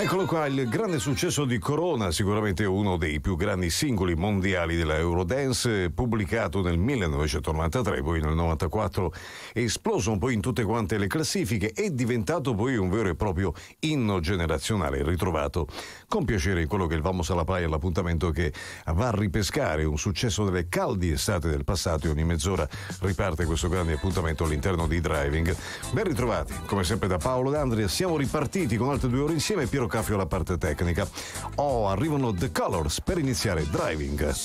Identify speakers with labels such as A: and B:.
A: Eccolo qua, il grande successo di Corona, sicuramente uno dei più grandi singoli mondiali della Eurodance, pubblicato nel 1993, poi nel 94 è esploso un po' in tutte quante le classifiche, è diventato poi un vero e proprio inno generazionale, ritrovato con piacere in quello che è il Vamos alla Playa, l'appuntamento che va a ripescare un successo delle caldi estate del passato, e ogni mezz'ora riparte questo grande appuntamento all'interno di Driving. Ben ritrovati, come sempre da Paolo D'Andria, siamo ripartiti con altre 2 ore insieme, Piero Caffio alla parte tecnica. Arrivano The Colors per iniziare Driving.